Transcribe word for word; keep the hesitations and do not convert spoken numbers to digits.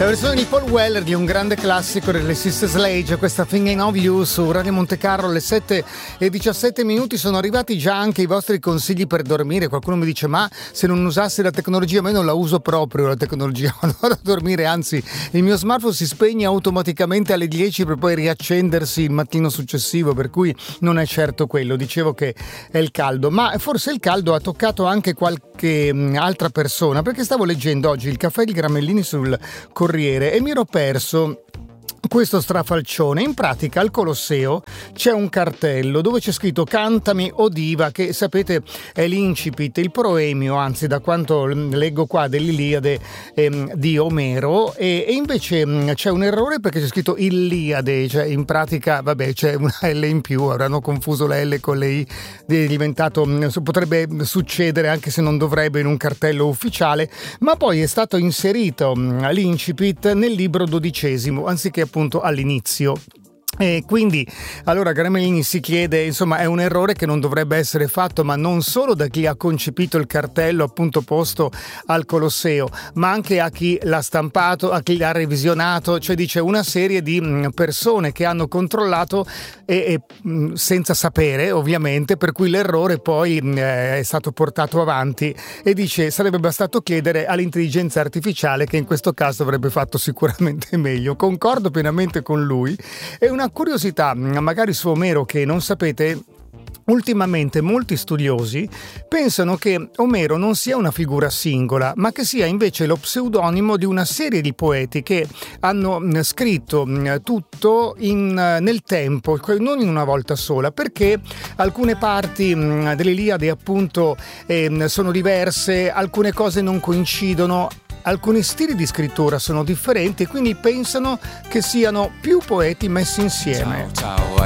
La versione di Paul Weller di un grande classico delle Sister Sledge, questa Thing I Know You su Radio Monte Carlo. Alle sette e diciassette minuti sono arrivati già anche i vostri consigli per dormire. Qualcuno mi dice: ma se non usassi la tecnologia, ma io non la uso proprio la tecnologia, quando vado a dormire, anzi il mio smartphone si spegne automaticamente alle dieci per poi riaccendersi il mattino successivo, per cui non è certo quello. Dicevo che è il caldo, ma forse il caldo ha toccato anche qualche mh, altra persona, perché stavo leggendo oggi il Caffè di Gramellini sul Corriere e mi ero perso questo strafalcione. In pratica al Colosseo c'è un cartello dove c'è scritto "Cantami o diva", che sapete è l'incipit, il proemio, anzi da quanto leggo qua, dell'Iliade ehm, di Omero, e, e invece mh, c'è un errore perché c'è scritto Iliade, cioè in pratica vabbè c'è una L in più, avranno confuso la L con le I, è diventato, mh, potrebbe succedere anche se non dovrebbe in un cartello ufficiale, ma poi è stato inserito mh, l'incipit nel libro dodicesimo anziché appunto all'inizio. E quindi allora Gramellini si chiede, insomma è un errore che non dovrebbe essere fatto, ma non solo da chi ha concepito il cartello appunto posto al Colosseo, ma anche a chi l'ha stampato, a chi l'ha revisionato, cioè dice una serie di persone che hanno controllato e, e senza sapere ovviamente, per cui l'errore poi eh, è stato portato avanti, e dice sarebbe bastato chiedere all'intelligenza artificiale, che in questo caso avrebbe fatto sicuramente meglio. Concordo pienamente con lui. È una curiosità magari su Omero che non sapete: ultimamente molti studiosi pensano che Omero non sia una figura singola, ma che sia invece lo pseudonimo di una serie di poeti che hanno scritto tutto in, nel tempo, non in una volta sola, perché alcune parti dell'Iliade appunto eh, sono diverse, alcune cose non coincidono, alcuni stili di scrittura sono differenti, e quindi pensano che siano più poeti messi insieme. Ciao, ciao.